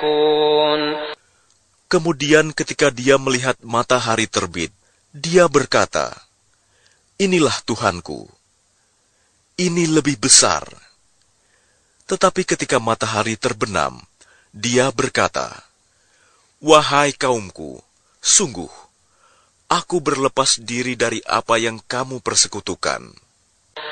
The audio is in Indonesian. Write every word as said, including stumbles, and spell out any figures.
يشركون. Kemudian ketika dia melihat matahari terbit, dia berkata, "Inilah Tuhanku. Ini lebih besar." Tetapi ketika matahari terbenam, dia berkata, "Wahai kaumku, sungguh, aku berlepas diri dari apa yang kamu persekutukan."